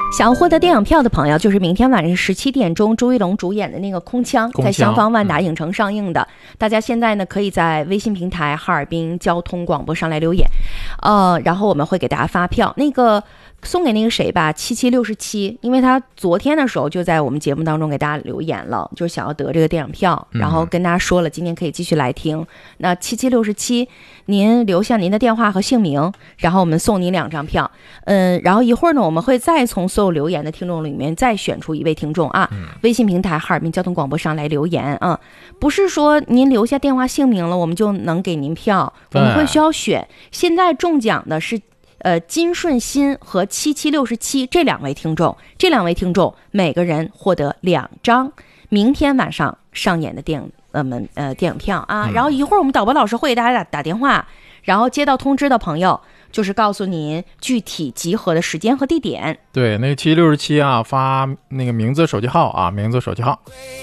想要获得电影票的朋友，就是明天晚上17点钟朱一龙主演的那个空枪，在香坊万达影城上映的。大家现在呢可以在微信平台哈尔滨交通广播上来留言，然后我们会给大家发票。那个送给那个谁吧，7767，因为他昨天的时候就在我们节目当中给大家留言了，就是想要得这个电影票，然后跟大家说了今天可以继续来听。那7767，您留下您的电话和姓名，然后我们送您2张票。然后一会儿呢，我们会再从所有留言的听众里面再选出一位听众啊。微信平台哈尔滨交通广播上来留言啊，不是说您留下电话姓名了，我们就能给您票，我们会需要选。现在中奖的是金顺新和7767这2位听众，每个人获得2张明天晚上上演的电影票啊。然后一会儿我们导播老师会给大家打电话，然后接到通知的朋友就是告诉您具体集合的时间和地点。 对，那个7767啊，发那个名字手机号啊，名字手机号。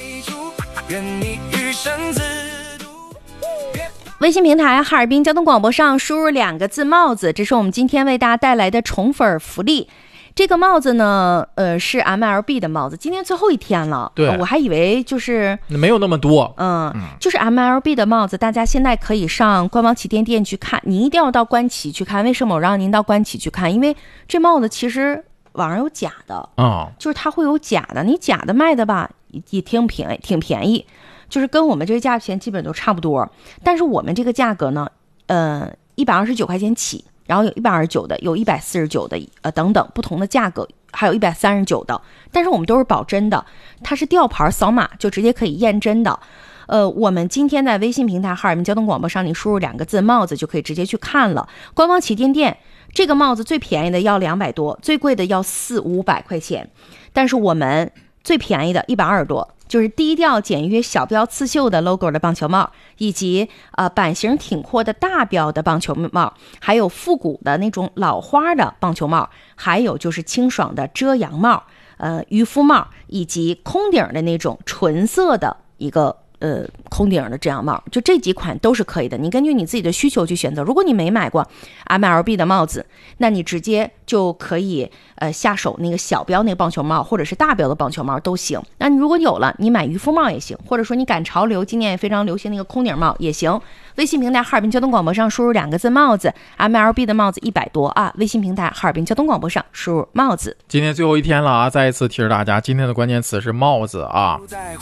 微信平台哈尔滨交通广播上输入2个字帽子，这是我们今天为大家带来的宠粉福利。这个帽子呢是 MLB 的帽子，今天最后一天了。对，我还以为就是没有那么多。 就是 MLB 的帽子，大家现在可以上官网旗舰店去看，你一定要到官旗去看。为什么我让您到官旗去看？因为这帽子其实网上有假的就是它会有假的，你假的卖的吧也挺便宜，就是跟我们这个价钱基本都差不多。但是我们这个价格呢129块钱起，然后有129的，有149的，等等不同的价格，还有139的，但是我们都是保真的，它是吊牌扫码就直接可以验真的。我们今天在微信平台哈尔滨交通广播上，你输入2个字帽子就可以直接去看了。官方旗舰店这个帽子最便宜的要200多，最贵的要400-500块钱，但是我们最便宜的120多，就是低调简约小标刺绣的 logo 的棒球帽，以及版型挺阔的大标的棒球帽，还有复古的那种老花的棒球帽，还有就是清爽的遮阳帽、渔夫帽，以及空顶的那种纯色的一个空顶的遮阳帽，就这几款都是可以的，你根据你自己的需求去选择。如果你没买过 MLB 的帽子，那你直接就可以下手那个小标那个棒球帽，或者是大标的棒球帽都行。那你如果有了，你买渔夫帽也行，或者说你赶潮流，今年也非常流行那个空顶帽也行。微信平台哈尔滨交通广播上输入2个字帽子， MLB 的帽子100多啊。微信平台哈尔滨交通广播上输入帽子。 今天最后一天了啊，再一次提示大家，今天的关键词是帽子啊。